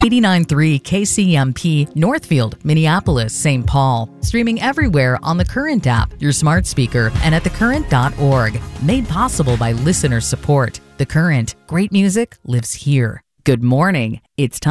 89.3 KCMP, Northfield, Minneapolis, St. Paul. Streaming everywhere on the Current app, your smart speaker, and at thecurrent.org. Made possible by listener support. The Current. Great music lives here. Good morning. It's time.